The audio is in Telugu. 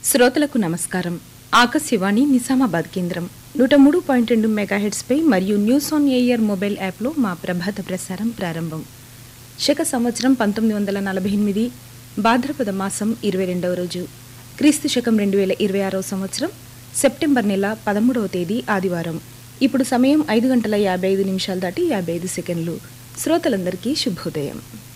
శ్రోతలకు నమస్కారం. ఆకాశవాణి నిజామాబాద్ కేంద్రం 103.2 మెగాహెర్ట్జ్ పై మరియు న్యూస్ ఆన్ ఎయిర్ మొబైల్ యాప్లో మా ప్రభాత ప్రసారం ప్రారంభం. శక సంవత్సరం 1948 భాద్రపద మాసం 22వ రోజు, క్రీస్తు శకం 2026వ సంవత్సరం సెప్టెంబర్ నెల 13వ తేదీ ఆదివారం. ఇప్పుడు సమయం 5 గంటల 55 నిమిషాలు దాటి 55 సెకండ్లు. శ్రోతలందరికీ శుభోదయం.